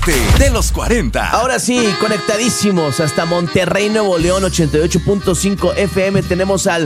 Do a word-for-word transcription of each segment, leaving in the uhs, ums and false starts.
De los cuarenta. Ahora sí, conectadísimos hasta Monterrey, Nuevo León, ochenta y ocho punto cinco F M. Tenemos al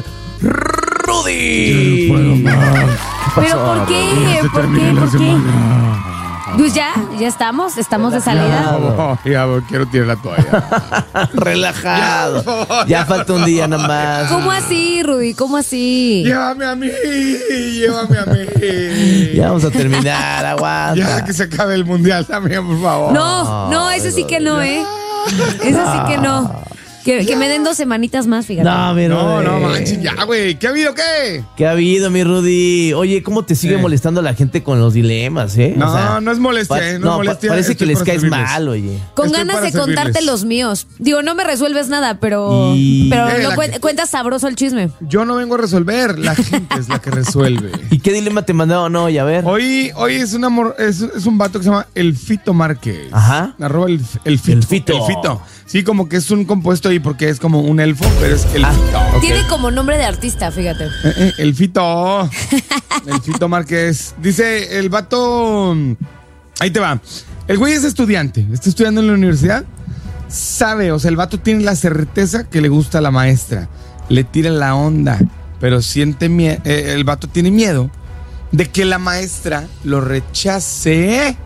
Rudy. Yo no puedo más. ¿Pero por qué? Se ¿Por termina qué? la ¿Por qué? semana. Pues ya, ya estamos, estamos de salida. No, ya quiero tirar la toalla. Relajado. Ya falta un día nomás. ¿Cómo así, Rudy? ¿Cómo así? Llévame a mí, llévame a mí. Ya vamos a terminar, aguanta. Ya que se acabe el mundial también, por favor. No, no, ese sí que no, ¿eh? Ese sí que no. Que, que me den dos semanitas más, fíjate. No, mi No, Rudy. no manches, ya, güey. ¿Qué ha habido, qué? ¿Qué ha habido, mi Rudy? Oye, ¿cómo te sigue Eh. molestando la gente con los dilemas, eh? No, O sea, no es molestia, pa- eh, no es pa- molestia, parece estoy que les para caes servirles. mal, oye. Con Estoy ganas para de contarte servirles. los míos. Digo, no me resuelves nada, pero, Y- pero Eh, lo la cuen- que- cuenta sabroso el chisme. Yo no vengo a resolver, la gente es la que resuelve. ¿Y qué dilema te mandaron hoy? A ver. Hoy, hoy es, una mor- es, es un vato que se llama El Fito Márquez. Ajá. Arroba el, el Fito. El Fito. El Fito. Sí, como que es un compuesto ahí porque es como un elfo, pero es el Ah, Fito. ok. Tiene como nombre de artista, fíjate. Eh, eh, el Fito. El Fito Márquez. Dice el vato. Ahí te va. El güey es estudiante. Está estudiando en la universidad. Sabe, o sea, el vato tiene la certeza que le gusta a la maestra. Le tira la onda. Pero siente miedo. El vato tiene miedo de que la maestra lo rechace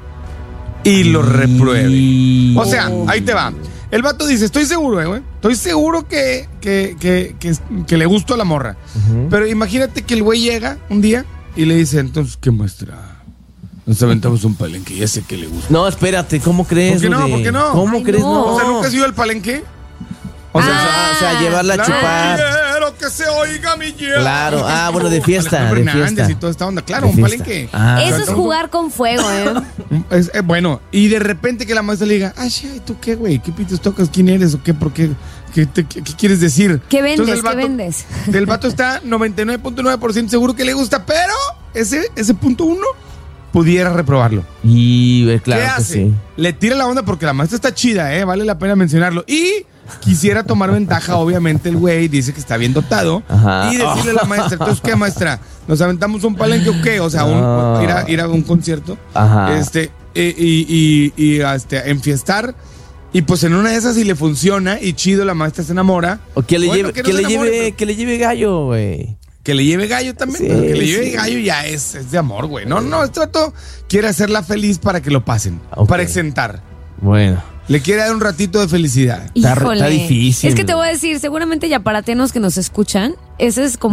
y lo repruebe. O sea, ahí te va. El vato dice, estoy seguro, eh, güey. Estoy seguro que, que, que, que, que le gustó a la morra. Ujú. Pero imagínate que el güey llega un día y le dice, entonces, ¿qué muestra? Nos aventamos un palenque, ya sé que le gusta. No, espérate, ¿cómo crees, ¿Por qué no? Rudy? ¿Por qué no? ¿Cómo Ay, crees? no. No. O sea, ¿nunca has ido al palenque? O sea, Ah, o sea, llevarla a Claro, chupar. quiero que se oiga mi llanto. Claro. Ah, bueno, de fiesta, Alejandro de Fernández fiesta. y toda esta onda. Claro, De un fiesta. palenque. Ah. Eso es Entonces, jugar con fuego, ¿eh? Es, eh, bueno, y de repente que la maestra le diga, ay, ay, ¿tú qué, güey? ¿Qué pitos tocas? ¿Quién eres o qué? ¿Por qué? ¿Qué, te- qué- qué quieres decir? ¿Qué vendes? Entonces, el ¿Qué vendes? Del vato está noventa y nueve punto nueve por ciento seguro que le gusta, pero ese, ese punto uno pudiera reprobarlo. Y eh, claro ¿Qué que hace? sí. Le tira la onda porque la maestra está chida, ¿eh? Vale la pena mencionarlo. Y quisiera tomar ventaja, obviamente, el güey dice que está bien dotado. Ajá. Y decirle a la maestra, entonces, ¿qué, maestra? ¿Nos aventamos un palenque o qué? O sea, un- Ah. ir, a, ir a un concierto. Ajá. Este, eh, y, y, y, este, enfiestar. Y pues en una de esas, si le funciona y chido, la maestra se enamora. O que le Bueno, lleve, que que, no se le enamore, lleve, pero- que le lleve gallo, güey. Que le lleve gallo también. Sí, pero que le lleve sí. gallo ya es, es de amor, güey. No, no, este vato quiere hacerla feliz para que lo pasen. Ok. Para exentar. Bueno. Le quiere dar un ratito de felicidad. Está- Híjole. está difícil. Es que te voy a decir, seguramente yaparatenos que nos escuchan, ese es como